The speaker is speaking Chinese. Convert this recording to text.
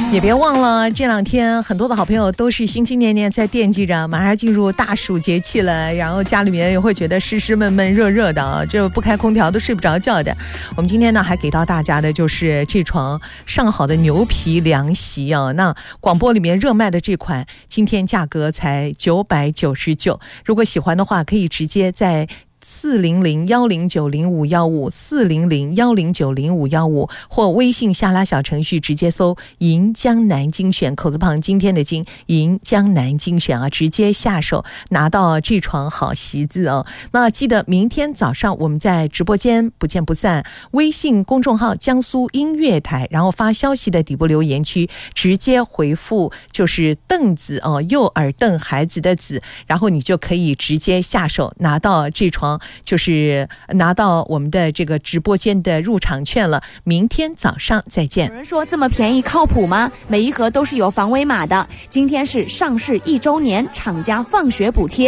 也别忘了这两天很多的好朋友都是心心念念在惦记着马上进入大暑节气了，然后家里面也会觉得湿湿闷闷热热的啊，这不开空调都睡不着觉的。我们今天呢还给到大家的就是这床上好的牛皮凉席啊，那广播里面热卖的这款今天价格才999，如果喜欢的话可以直接在400-109-0515 400-109-0515或微信下拉小程序直接搜银江南精选，口字旁今天的金，银江南精选啊，直接下手拿到这床好席子哦。那记得明天早上我们在直播间不见不散，微信公众号江苏音乐台，然后发消息的底部留言区直接回复就是凳子哦，右耳凳孩子的子，然后你就可以直接下手拿到这床，就是拿到我们的这个直播间的入场券了。明天早上再见。 有人说这么便宜靠谱吗？每一盒都是有防伪码的。今天是上市1周年，厂家放血补贴。